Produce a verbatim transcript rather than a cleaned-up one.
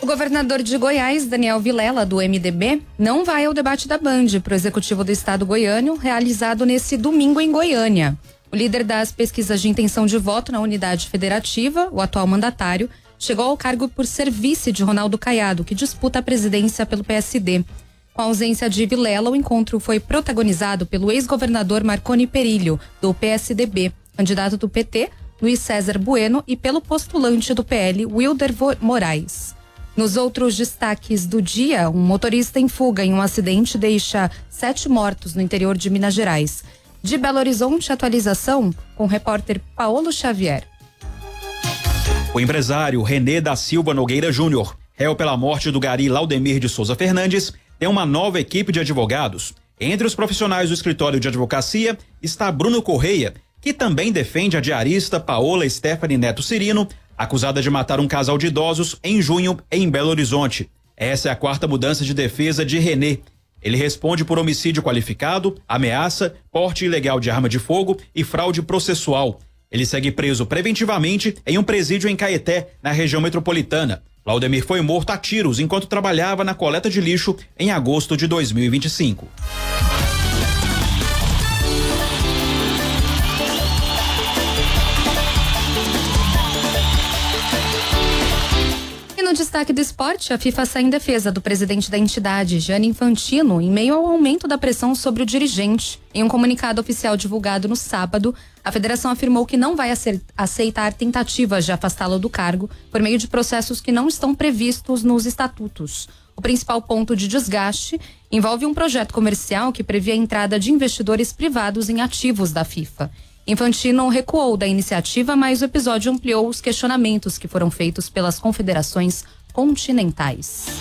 governador de Goiás, Daniel Vilela, do M D B, não vai ao debate da Band para o Executivo do Estado goiano, realizado nesse domingo em Goiânia. O líder das pesquisas de intenção de voto na unidade federativa, o atual mandatário, chegou ao cargo por ser vice de Ronaldo Caiado, que disputa a presidência pelo P S D. Com a ausência de Vilela, o encontro foi protagonizado pelo ex-governador Marconi Perillo, do P S D B, candidato do P T, Luiz César Bueno, e pelo postulante do P L, Wilder Moraes. Nos outros destaques do dia, um motorista em fuga em um acidente deixa sete mortos no interior de Minas Gerais. De Belo Horizonte, atualização com o repórter Paulo Xavier. O empresário Renê da Silva Nogueira Júnior, réu pela morte do gari Laudemir de Souza Fernandes, tem uma nova equipe de advogados. Entre os profissionais do escritório de advocacia está Bruno Correia, que também defende a diarista Paola Stephanie Neto Cirino, acusada de matar um casal de idosos em junho em Belo Horizonte. Essa é a quarta mudança de defesa de Renê. Ele responde por homicídio qualificado, ameaça, porte ilegal de arma de fogo e fraude processual. Ele segue preso preventivamente em um presídio em Caeté, na região metropolitana. Laudemir foi morto a tiros enquanto trabalhava na coleta de lixo em agosto de dois mil e vinte e cinco. No destaque do esporte, a FIFA sai em defesa do presidente da entidade, Gianni Infantino, em meio ao aumento da pressão sobre o dirigente. Em um comunicado oficial divulgado no sábado, a federação afirmou que não vai aceitar tentativas de afastá-lo do cargo por meio de processos que não estão previstos nos estatutos. O principal ponto de desgaste envolve um projeto comercial que previa a entrada de investidores privados em ativos da FIFA. Infantino recuou da iniciativa, mas o episódio ampliou os questionamentos que foram feitos pelas confederações continentais.